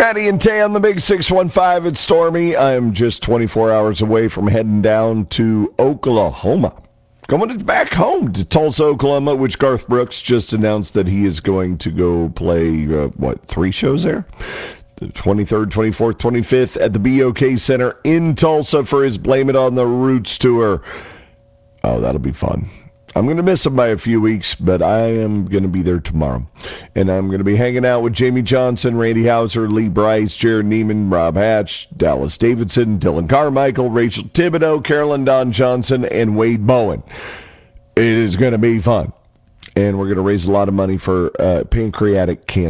Maddie and Tay on the Big 615. It's Stormy. I'm just 24 hours away from heading down to Oklahoma. Going back home to Tulsa, Oklahoma, which Garth Brooks just announced that he is going to go play, 3 shows there? The 23rd, 24th, 25th at the BOK Center in Tulsa for his Blame It on the Roots tour. Oh, that'll be fun. I'm going to miss him by a few weeks, but I am going to be there tomorrow. And I'm going to be hanging out with Jamie Johnson, Randy Houser, Lee Bryce, Jared Neiman, Rob Hatch, Dallas Davidson, Dylan Carmichael, Rachel Thibodeau, Carolyn Don Johnson, and Wade Bowen. It is going to be fun. And we're going to raise a lot of money for pancreatic cancer.